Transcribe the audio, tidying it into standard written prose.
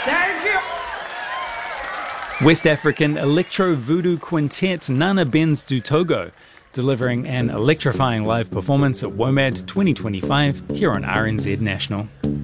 Thank you. West African electro voodoo quintet Nana Benz du Togo, delivering an electrifying live performance at WOMAD 2025 here on RNZ National.